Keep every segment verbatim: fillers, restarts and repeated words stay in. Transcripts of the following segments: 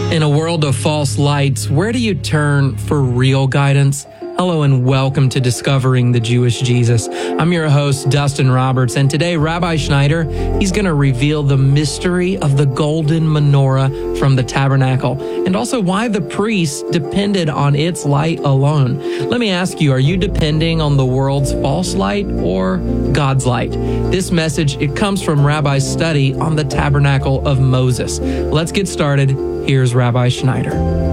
In a world of false lights, where do you turn for real guidance? Hello and welcome to Discovering the Jewish Jesus. I'm your host, Dustin Roberts, and today Rabbi Schneider, he's going to reveal the mystery of the golden menorah from the tabernacle, and also why the priests depended on its light alone. Let me ask you, are you depending on the world's false light or God's light? This message, it comes from Rabbi's study on the tabernacle of Moses. Let's get started. Here's Rabbi Schneider.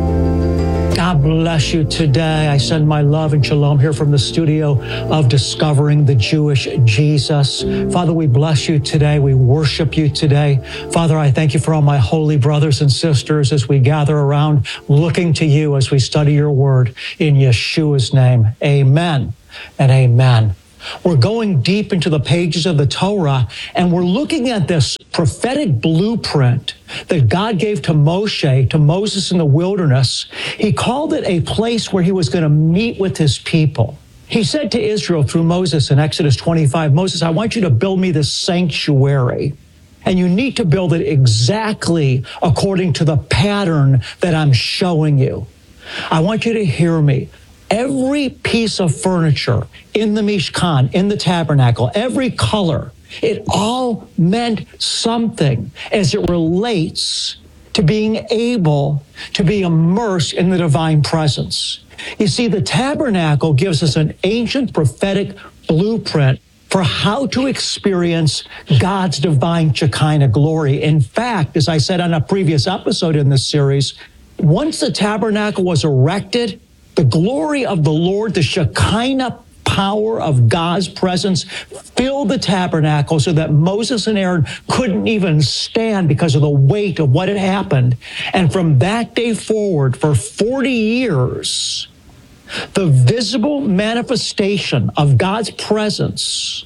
God bless you today. I send my love and shalom here from the studio of Discovering the Jewish Jesus. Father, we bless you today. We worship you today. Father, I thank you for all my holy brothers and sisters as we gather around looking to you as we study your word in Yeshua's name. Amen and amen. We're going deep into the pages of the Torah, and we're looking at this prophetic blueprint that God gave to Moshe, to Moses in the wilderness. He called it a place where he was going to meet with his people. He said to Israel through Moses in Exodus twenty-five, Moses, I want you to build me this sanctuary. And you need to build it exactly according to the pattern that I'm showing you. I want you to hear me. Every piece of furniture in the Mishkan, in the tabernacle, every color, it all meant something as it relates to being able to be immersed in the divine presence. You see, the tabernacle gives us an ancient prophetic blueprint for how to experience God's divine Shekinah glory. In fact, as I said on a previous episode in this series, once the tabernacle was erected, the glory of the Lord, the Shekinah power of God's presence filled the tabernacle so that Moses and Aaron couldn't even stand because of the weight of what had happened. And from that day forward, for forty years, the visible manifestation of God's presence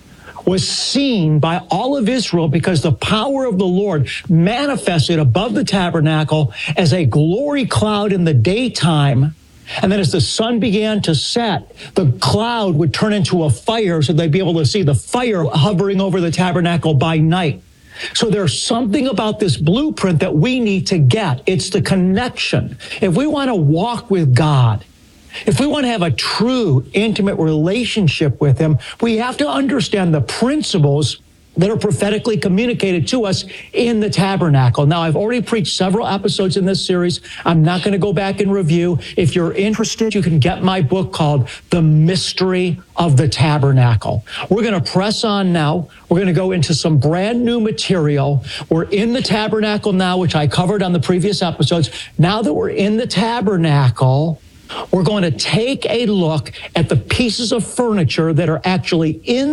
was seen by all of Israel because the power of the Lord manifested above the tabernacle as a glory cloud in the daytime. And then as the sun began to set, the cloud would turn into a fire so they'd be able to see the fire hovering over the tabernacle by night. So there's something about this blueprint that we need to get. It's the connection. If we want to walk with God, if we want to have a true, intimate relationship with Him, we have to understand the principles that are prophetically communicated to us in the tabernacle. Now, I've already preached several episodes in this series. I'm not going to go back and review. If you're interested, you can get my book called The Mystery of the Tabernacle. We're going to press on now. We're going to go into some brand new material. We're in the tabernacle now, which I covered on the previous episodes. Now that we're in the tabernacle, we're going to take a look at the pieces of furniture that are actually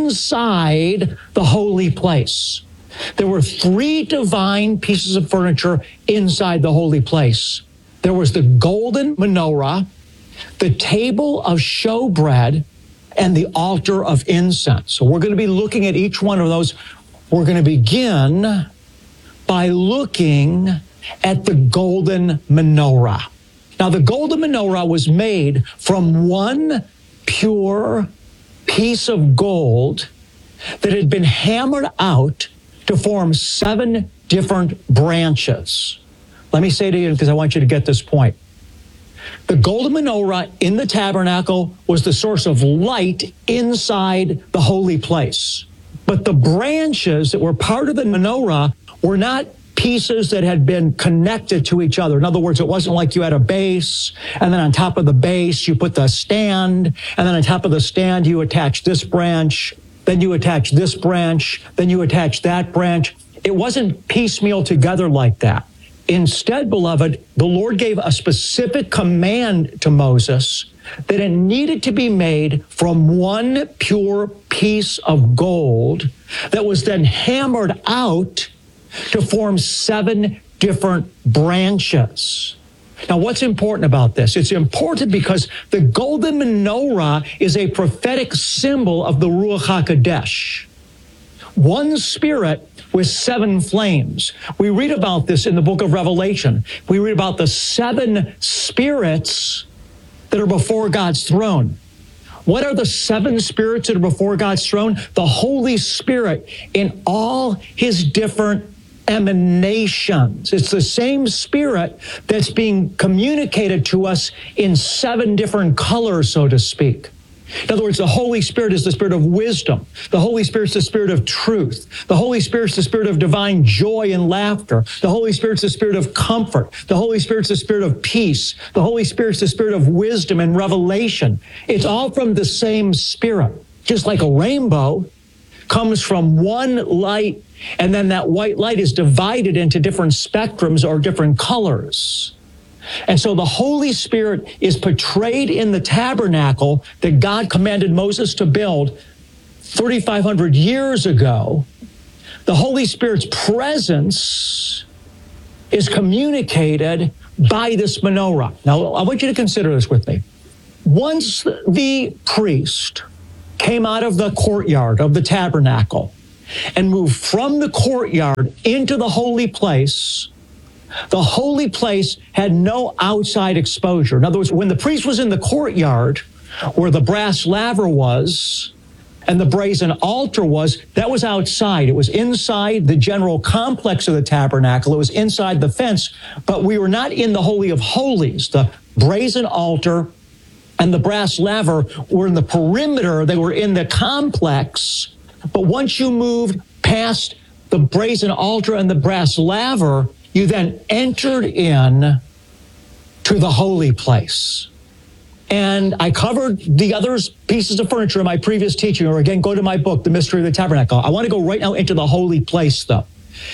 inside the holy place. There were three divine pieces of furniture inside the holy place. There was the golden menorah, the table of showbread, and the altar of incense. So we're going to be looking at each one of those. We're going to begin by looking at the golden menorah. Now, the golden menorah was made from one pure piece of gold that had been hammered out to form seven different branches. Let me say to you, because I want you to get this point. The golden menorah in the tabernacle was the source of light inside the holy place. But the branches that were part of the menorah were not pieces that had been connected to each other. In other words, it wasn't like you had a base, and then on top of the base, you put the stand, and then on top of the stand, you attach this branch, then you attach this branch, then you attach that branch. It wasn't piecemeal together like that. Instead, beloved, the Lord gave a specific command to Moses that it needed to be made from one pure piece of gold that was then hammered out to form seven different branches. Now, what's important about this? It's important because the golden menorah is a prophetic symbol of the Ruach HaKodesh. One spirit with seven flames. We read about this in the book of Revelation. We read about the seven spirits that are before God's throne. What are the seven spirits that are before God's throne? The Holy Spirit in all his different emanations. It's the same Spirit that's being communicated to us in seven different colors, so to speak. In other words, the Holy Spirit is the Spirit of wisdom. The Holy Spirit is the Spirit of truth. The Holy Spirit is the Spirit of divine joy and laughter. The Holy Spirit is the Spirit of comfort. The Holy Spirit is the Spirit of peace. The Holy Spirit is the Spirit of wisdom and revelation. It's all from the same Spirit. Just like a rainbow comes from one light, and then that white light is divided into different spectrums or different colors. And so the Holy Spirit is portrayed in the tabernacle that God commanded Moses to build thirty-five hundred years ago. The Holy Spirit's presence is communicated by this menorah. Now, I want you to consider this with me. Once the priest came out of the courtyard of the tabernacle and moved from the courtyard into the holy place, the holy place had no outside exposure. In other words, when the priest was in the courtyard where the brass laver was and the brazen altar was, that was outside. It was inside the general complex of the tabernacle. It was inside the fence, but we were not in the Holy of Holies. The brazen altar and the brass laver were in the perimeter. They were in the complex. But once you moved past the brazen altar and the brass laver, you then entered in to the holy place. And I covered the other pieces of furniture in my previous teaching, or again, go to my book, The Mystery of the Tabernacle. I want to go right now into the holy place, though.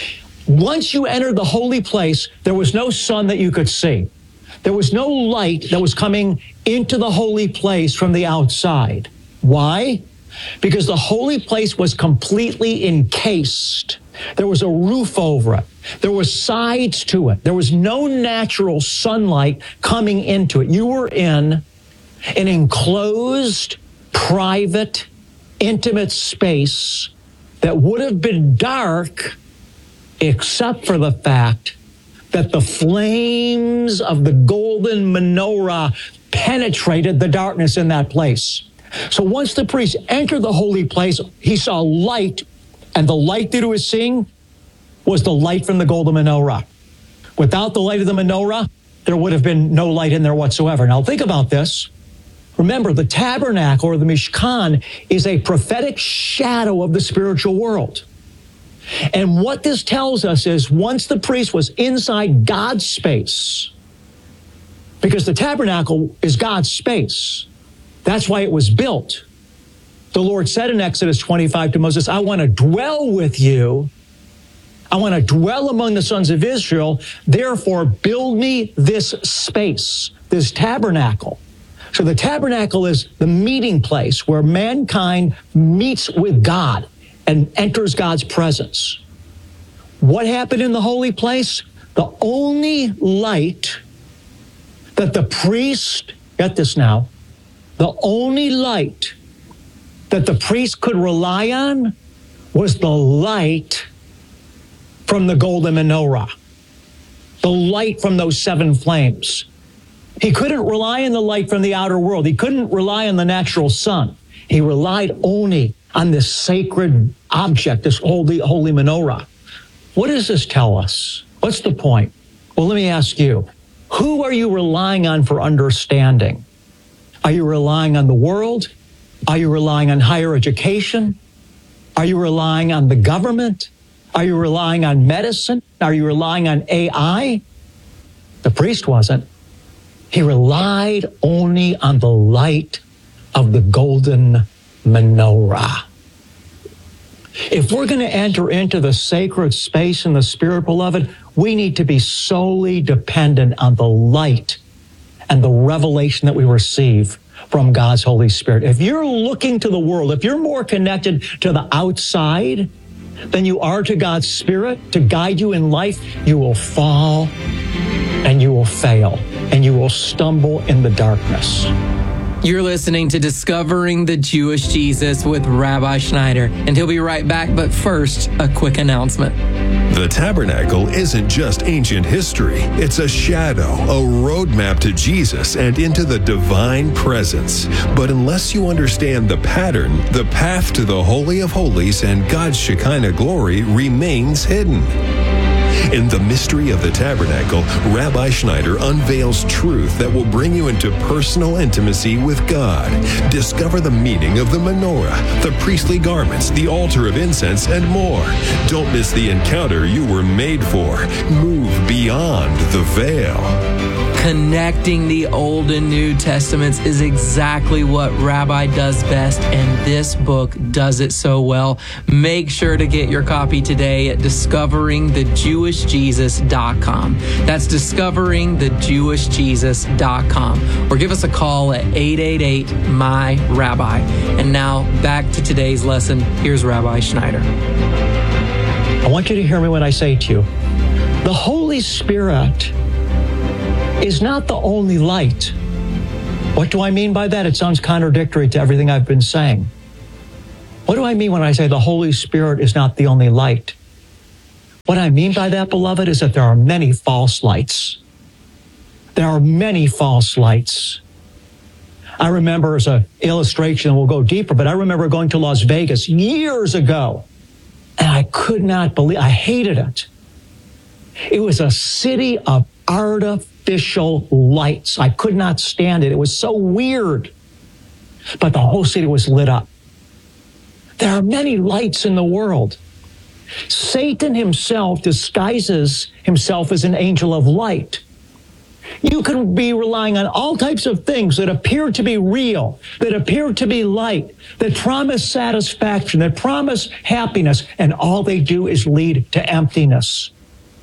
Once you entered the holy place, there was no sun that you could see. There was no light that was coming into the holy place from the outside. Why? Because the holy place was completely encased. There was a roof over it. There was sides to it. There was no natural sunlight coming into it. You were in an enclosed, private, intimate space that would have been dark except for the fact that the flames of the golden menorah penetrated the darkness in that place. So once the priest entered the holy place, he saw light, and the light that he was seeing was the light from the golden menorah. Without the light of the menorah, there would have been no light in there whatsoever. Now think about this. Remember, the tabernacle or the Mishkan is a prophetic shadow of the spiritual world. And what this tells us is once the priest was inside God's space, because the tabernacle is God's space, that's why it was built. The Lord said in Exodus twenty-five to Moses, I want to dwell with you. I want to dwell among the sons of Israel. Therefore, build me this space, this tabernacle. So the tabernacle is the meeting place where mankind meets with God and enters God's presence. What happened in the holy place? The only light that the priest, get this now, the only light that the priest could rely on was the light from the golden menorah, the light from those seven flames. He couldn't rely on the light from the outer world. He couldn't rely on the natural sun. He relied only on this sacred object, this holy, holy menorah. What does this tell us? What's the point? Well, let me ask you, who are you relying on for understanding? Are you relying on the world? Are you relying on higher education? Are you relying on the government? Are you relying on medicine? Are you relying on A I? The priest wasn't. He relied only on the light of the golden menorah. If we're going to enter into the sacred space in the Spirit, beloved, we need to be solely dependent on the light and the revelation that we receive from God's Holy Spirit. If you're looking to the world, if you're more connected to the outside than you are to God's Spirit to guide you in life, you will fall and you will fail and you will stumble in the darkness. You're listening to Discovering the Jewish Jesus with Rabbi Schneider, and he'll be right back. But first, a quick announcement. The The tabernacle isn't just ancient history. It's a shadow, a roadmap to Jesus and into the divine presence. But unless you understand the pattern, the path to the Holy of Holies and God's Shekinah glory remains hidden. In The Mystery of the Tabernacle, Rabbi Schneider unveils truth that will bring you into personal intimacy with God. Discover the meaning of the menorah, the priestly garments, the altar of incense, and more. Don't miss the encounter you were made for. Move beyond the veil. Connecting the Old and New Testaments is exactly what Rabbi does best, and this book does it so well. Make sure to get your copy today at discovering the jewish jesus dot com. That's discovering the jewish jesus dot com. Or give us a call at eight eight eight, M Y, Rabbi. And now back to today's lesson. Here's Rabbi Schneider. I want you to hear me when I say to you, the Holy Spirit is not the only light. What do I mean by that? It sounds contradictory to everything I've been saying. What do I mean when I say the Holy Spirit is not the only light? What I mean by that, beloved, is that there are many false lights. There are many false lights. I remember, as an illustration, we'll go deeper, but I remember going to Las Vegas years ago, and I could not believe, I hated it. It was a city of artificial lights. I could not stand it. It was so weird. But the whole city was lit up. There are many lights in the world. Satan himself disguises himself as an angel of light. You can be relying on all types of things that appear to be real, that appear to be light, that promise satisfaction, that promise happiness, and all they do is lead to emptiness.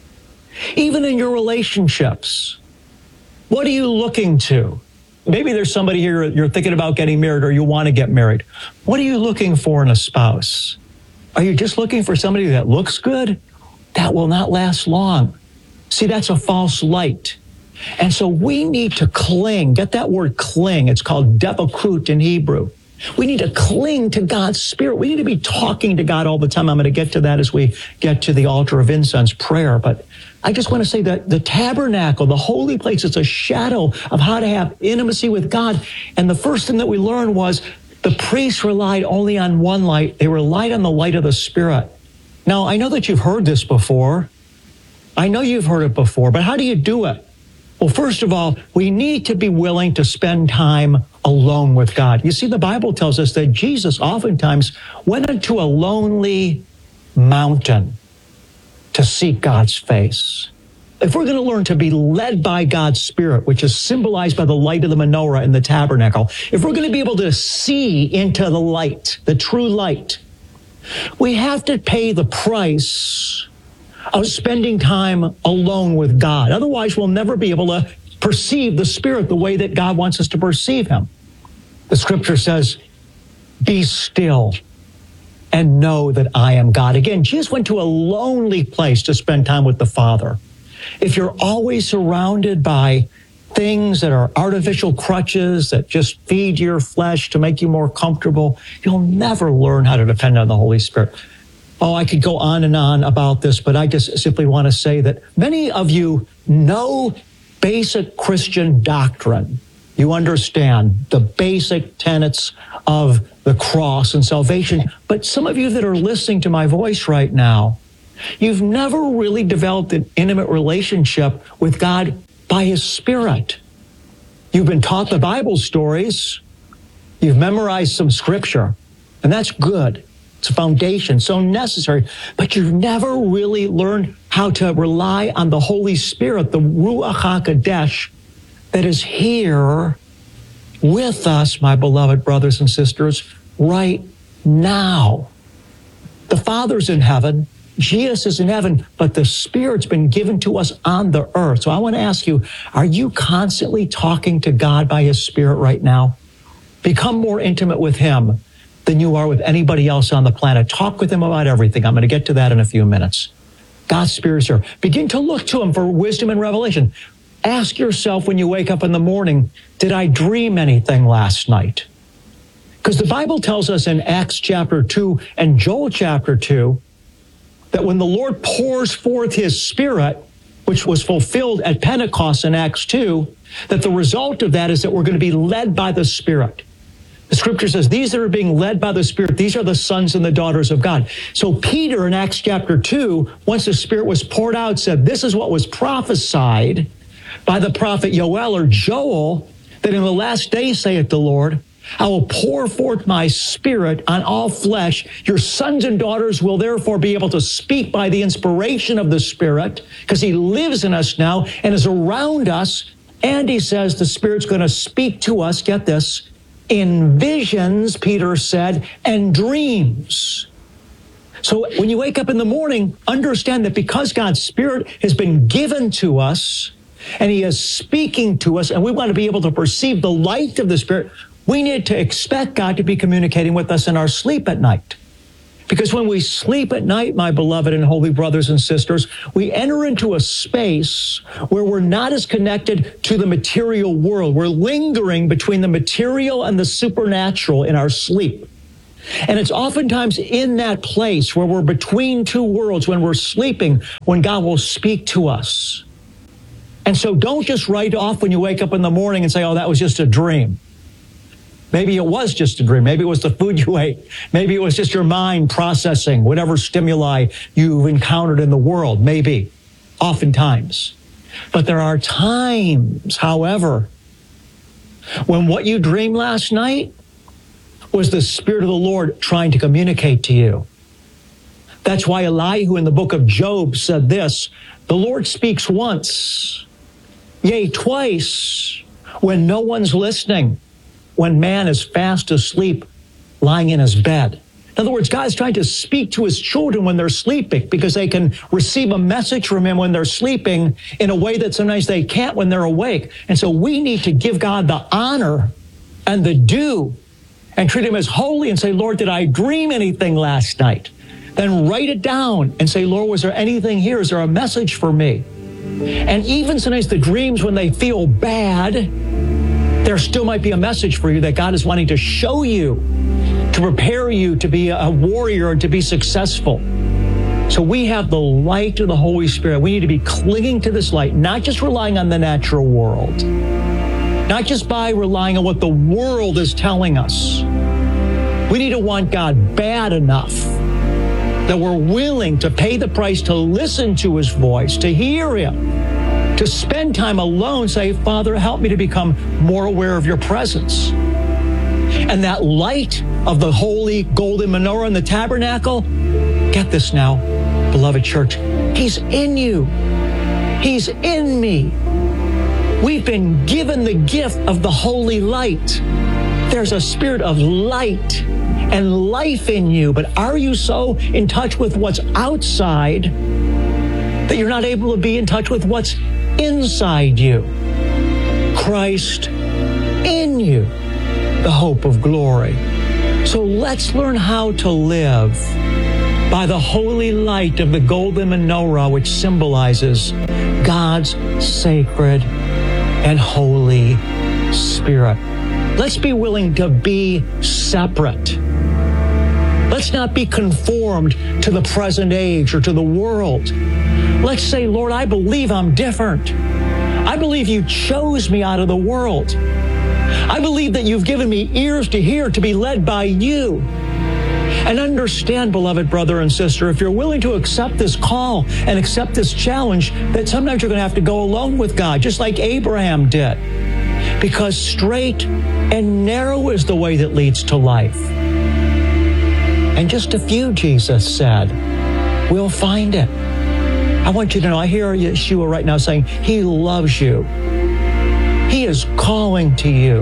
Even in your relationships, what are you looking to? Maybe there's somebody here, you're thinking about getting married or you want to get married. What are you looking for in a spouse? Are you just looking for somebody that looks good? That will not last long. See, that's a false light. And so we need to cling. Get that word cling. It's called devakut in Hebrew. We need to cling to God's Spirit. We need to be talking to God all the time. I'm going to get to that as we get to the altar of incense prayer. But I just want to say that the tabernacle, the holy place, is a shadow of how to have intimacy with God. And the first thing that we learned was the priests relied only on one light. They relied on the light of the Spirit. Now, I know that you've heard this before. I know you've heard it before, but how do you do it? Well, first of all, we need to be willing to spend time alone with God. You see, the Bible tells us that Jesus oftentimes went into a lonely mountain to seek God's face. If we're going to learn to be led by God's Spirit, which is symbolized by the light of the menorah in the tabernacle, if we're going to be able to see into the light, the true light, we have to pay the price of spending time alone with God. Otherwise, we'll never be able to perceive the Spirit the way that God wants us to perceive Him. The Scripture says, be still and know that I am God. Again, Jesus went to a lonely place to spend time with the Father. If you're always surrounded by things that are artificial crutches that just feed your flesh to make you more comfortable, you'll never learn how to depend on the Holy Spirit. Oh, I could go on and on about this, but I just simply want to say that many of you know basic Christian doctrine. You understand the basic tenets of the cross and salvation. But some of you that are listening to my voice right now, you've never really developed an intimate relationship with God by His Spirit. You've been taught the Bible stories. You've memorized some scripture, and that's good. It's a foundation, so necessary. But you've never really learned how to rely on the Holy Spirit, the Ruach HaKodesh, that is here with us, my beloved brothers and sisters, right now. The Father's in heaven. Jesus is in heaven, but the Spirit's been given to us on the earth. So I want to ask you, are you constantly talking to God by His Spirit right now? Become more intimate with Him than you are with anybody else on the planet. Talk with Him about everything. I'm going to get to that in a few minutes. God's Spirit is here. Begin to look to Him for wisdom and revelation. Ask yourself when you wake up in the morning, did I dream anything last night? Because the Bible tells us in Acts chapter two and Joel chapter two that when the Lord pours forth his Spirit, which was fulfilled at Pentecost in Acts two, that the result of that is that we're going to be led by the Spirit. The scripture says, these that are being led by the Spirit, these are the sons and the daughters of God. So Peter in Acts chapter two, once the Spirit was poured out, said, this is what was prophesied by the prophet Joel or Joel, that in the last days, saith the Lord, I will pour forth my Spirit on all flesh. Your sons and daughters will therefore be able to speak by the inspiration of the Spirit, because he lives in us now and is around us. And he says the Spirit's going to speak to us, get this, in visions, Peter said, and dreams. So when you wake up in the morning, understand that because God's Spirit has been given to us, and he is speaking to us, and we want to be able to perceive the light of the Spirit, we need to expect God to be communicating with us in our sleep at night. Because when we sleep at night, my beloved and holy brothers and sisters, we enter into a space where we're not as connected to the material world. We're lingering between the material and the supernatural in our sleep. And it's oftentimes in that place where we're between two worlds, when we're sleeping, when God will speak to us. And so don't just write off when you wake up in the morning and say, oh, that was just a dream. Maybe it was just a dream. Maybe it was the food you ate. Maybe it was just your mind processing whatever stimuli you've encountered in the world. Maybe, oftentimes. But there are times, however, when what you dreamed last night was the Spirit of the Lord trying to communicate to you. That's why Elihu in the book of Job said this, the Lord speaks once, yea, twice, when no one's listening, when man is fast asleep, lying in his bed. In other words, God is trying to speak to his children when they're sleeping, because they can receive a message from him when they're sleeping in a way that sometimes they can't when they're awake. And so we need to give God the honor and the due and treat him as holy and say, Lord, did I dream anything last night? Then write it down and say, Lord, was there anything here? Is there a message for me? And even sometimes the dreams, when they feel bad, there still might be a message for you that God is wanting to show you, to prepare you to be a warrior and to be successful. So we have the light of the Holy Spirit. We need to be clinging to this light, not just relying on the natural world, not just by relying on what the world is telling us. We need to want God bad enough that we're willing to pay the price to listen to his voice, to hear him, to spend time alone, say, Father, help me to become more aware of your presence. And that light of the holy golden menorah in the tabernacle, get this now, beloved church, he's in you. He's in me. We've been given the gift of the holy light. There's a spirit of light and life in you, but are you so in touch with what's outside that you're not able to be in touch with what's inside you? Christ in you, the hope of glory. So let's learn how to live by the holy light of the golden menorah, which symbolizes God's sacred and holy Spirit. Let's be willing to be separate. Let's not be conformed to the present age or to the world. Let's say, Lord, I believe I'm different. I believe you chose me out of the world. I believe that you've given me ears to hear, to be led by you. And understand, beloved brother and sister, if you're willing to accept this call and accept this challenge, that sometimes you're going to have to go alone with God, just like Abraham did. Because straight and narrow is the way that leads to life. And just a few, Jesus said, will find it. I want you to know, I hear Yeshua right now saying, he loves you. He is calling to you.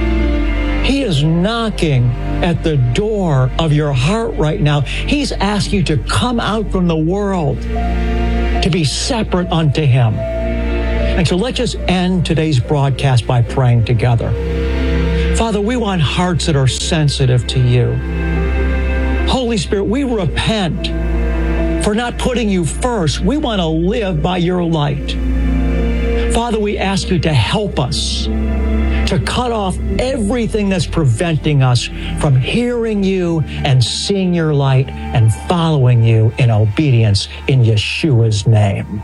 He is knocking at the door of your heart right now. He's asking you to come out from the world, to be separate unto him. And so let's just end today's broadcast by praying together. Father, we want hearts that are sensitive to you. Holy Spirit, we repent for not putting you first. We want to live by your light. Father, we ask you to help us to cut off everything that's preventing us from hearing you and seeing your light and following you in obedience in Yeshua's name.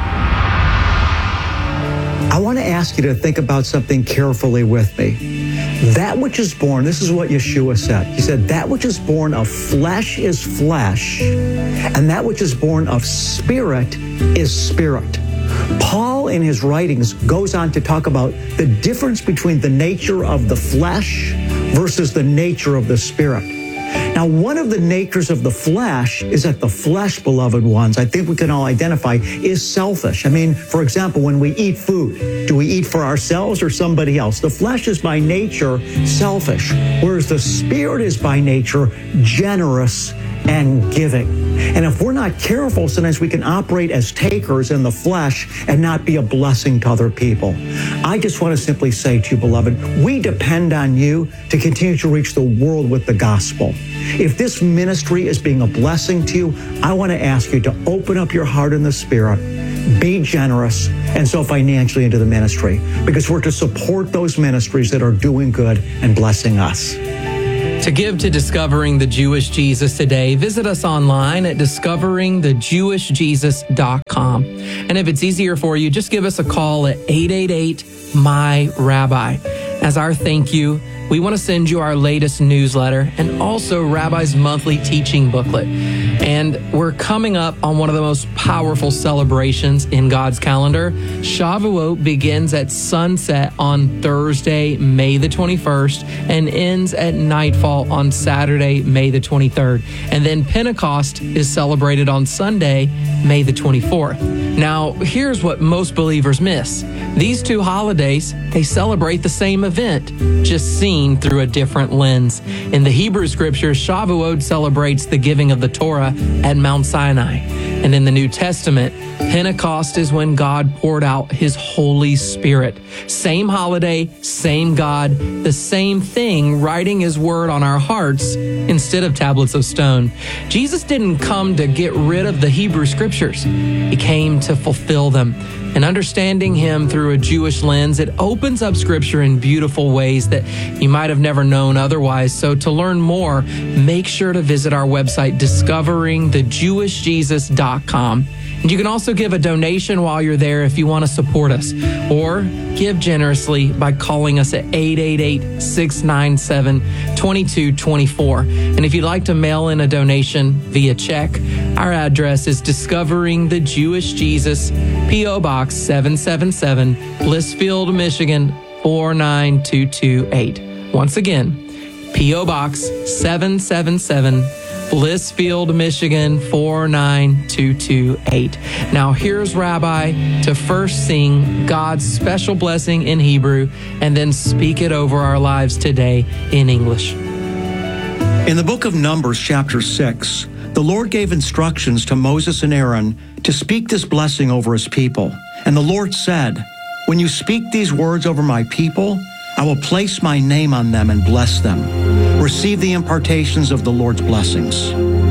I want to ask you to think about something carefully with me. That which is born, this is what Yeshua said. He said, that which is born of flesh is flesh, and that which is born of spirit is spirit. Paul, in his writings, goes on to talk about the difference between the nature of the flesh versus the nature of the spirit. Now, one of the natures of the flesh is that the flesh, beloved ones, I think we can all identify, is selfish. I mean, for example, when we eat food, do we eat for ourselves or somebody else? The flesh is by nature selfish, whereas the spirit is by nature generous and giving. And if we're not careful, sometimes we can operate as takers in the flesh and not be a blessing to other people. I just want to simply say to you, beloved, we depend on you to continue to reach the world with the gospel. If this ministry is being a blessing to you, I want to ask you to open up your heart and the spirit, be generous, and so financially into the ministry, because we're to support those ministries that are doing good and blessing us. To give to Discovering the Jewish Jesus today, visit us online at discovering the jewish jesus dot com. And if it's easier for you, just give us a call at eight eight eight, M Y, Rabbi. As our thank you, we want to send you our latest newsletter and also Rabbi's monthly teaching booklet. And we're coming up on one of the most powerful celebrations in God's calendar. Shavuot begins at sunset on Thursday, May the twenty-first, and ends at nightfall on Saturday, May the twenty-third. And then Pentecost is celebrated on Sunday, May the twenty-fourth. Now, here's what most believers miss. These two holidays, they celebrate the same event, just seen through a different lens. In the Hebrew scriptures, Shavuot celebrates the giving of the Torah at Mount Sinai. And in the New Testament, Pentecost is when God poured out his Holy Spirit. Same holiday, same God, the same thing, writing his word on our hearts instead of tablets of stone. Jesus didn't come to get rid of the Hebrew scriptures. He came to fulfill them. And understanding him through a Jewish lens, it opens up scripture in beautiful ways that you might have never known otherwise. So to learn more, make sure to visit our website, discovering the jewish jesus dot com. And you can also give a donation while you're there if you want to support us, or give generously by calling us at eight eight eight, six nine seven, two two two four. And if you'd like to mail in a donation via check, our address is Discovering the Jewish Jesus, P O Box seven seven seven, Blissfield, Michigan four nine two two eight. Once again, P O Box seven seven seven, Blissfield, Michigan four nine two two eight. Now here's Rabbi to first sing God's special blessing in Hebrew and then speak it over our lives today in English. In the book of Numbers, chapter six, the Lord gave instructions to Moses and Aaron to speak this blessing over his people. And the Lord said, "When you speak these words over my people, I will place my name on them and bless them. Receive the impartations of the Lord's blessings.